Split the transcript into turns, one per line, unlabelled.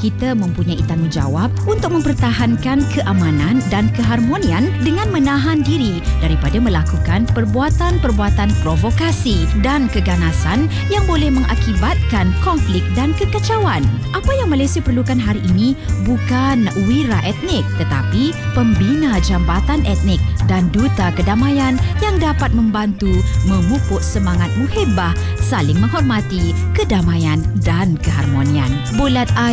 kita mempunyai tanggungjawab untuk mempertahankan keamanan dan keharmonian dengan menahan diri daripada melakukan perbuatan-perbuatan provokasi dan keganasan yang boleh mengakibatkan konflik dan kekacauan. Apa yang Malaysia perlukan hari ini bukan wira etnik tetapi pembina jambatan etnik dan duta kedamaian yang dapat membantu memupuk semangat muhibbah, saling menghormati, kedamaian dan keharmonian. Bulat